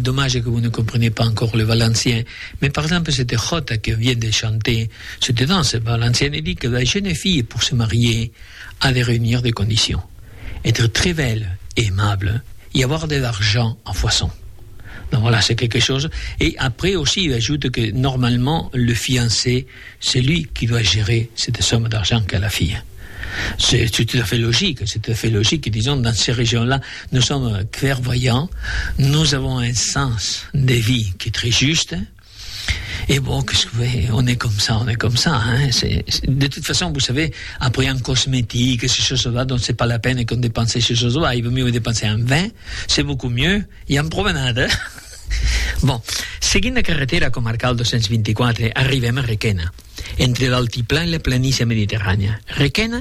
dommage que vous ne compreniez pas encore le valencien. Mais par exemple, cette jota que vient de chanter, cette danse valencienne dit que la jeune fille, pour se marier, a de réunir des conditions. Être très belle et aimable et avoir de l'argent en foison. Donc voilà, c'est quelque chose. Et après aussi, il ajoute que normalement, le fiancé, c'est lui qui doit gérer cette somme d'argent qu'a la fille. C'est tout à fait logique, Disons, dans ces régions-là, nous sommes clairvoyants, nous avons un sens de vie qui est très juste. Et bon, qu'est-ce que vous voulez, on est comme ça. Hein. De toute façon, vous savez, après en cosmétique, ces choses-là, donc c'est pas la peine qu'on dépense ces choses-là. Il vaut mieux dépenser en vin, c'est beaucoup mieux, et en promenade. Bon, seguint la carretera comarcal 224, arribem a Requena, entre l'altiplà et la planícia méditerrània. Requena,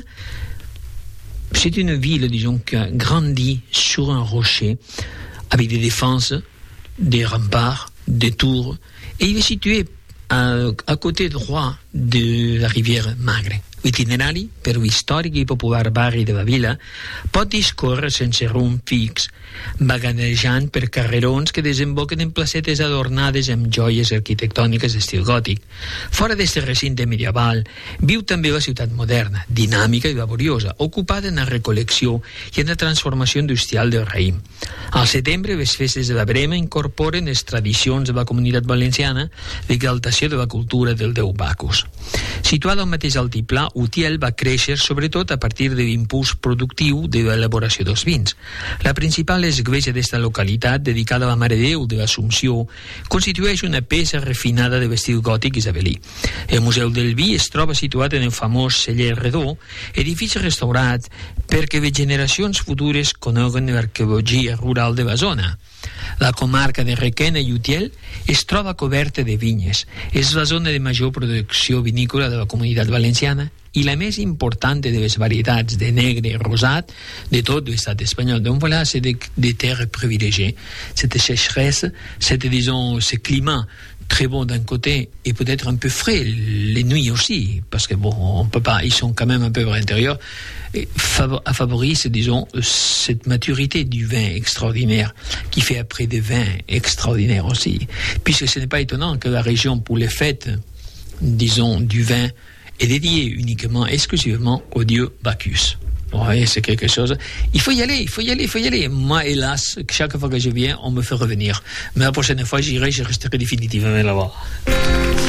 c'est une ville, disons, qui a grandi sur un rocher, avec des défenses, des remparts, des tours, et il est situé à côté droit de la rivière Magre. L'itinerari, per l'històric i popular barri de la vila, pot discórrer sense rumb fix, vaganejant per carrerons que desemboquen en placetes adornades amb joies arquitectòniques d'estil gòtic. Fora d'este recinte medieval, viu també la ciutat moderna, dinàmica i laboriosa, ocupada en la recol·lecció i en la transformació industrial del raïm. Al setembre, les festes de la Brema incorporen les tradicions de la comunitat valenciana l'exaltació de la cultura del déu Bacus. Situada al mateix altiplà, Utiel va créixer sobretot a partir de l'impuls productiu de l'elaboració dels vins. La principal església d'esta localitat, dedicada a la Mare de Déu de l'Assumpció, constitueix una peça refinada de l'estil gòtic isabelí. El Museu del Vi es troba situat en el famós celler redó, edifici restaurat perquè les generacions futures coneguen l'arqueologia rural de la zona. La comarca de Requena i Utiel es troba coberta de vinyes. És la zona de major producció vinícola de la comunitat valenciana i la més important de les varietats de negre i rosat de tot l'estat espanyol. Donc voilà, c'est des terres privilégiées. Cette sécheresse, ce climat très bon d'un côté et peut-être un peu frais les nuits aussi, parce que bon, on peut pas, ils sont quand même un peu à l'intérieur, et favorise, disons, cette maturité du vin extraordinaire qui fait après des vins extraordinaires aussi, puisque ce n'est pas étonnant que la région pour les fêtes, disons, du vin est dédiée uniquement, exclusivement au dieu Bacchus. Vous voyez, c'est quelque chose. Il faut y aller. Moi, hélas, chaque fois que je viens, on me fait revenir. Mais la prochaine fois, j'irai, je resterai définitivement là-bas.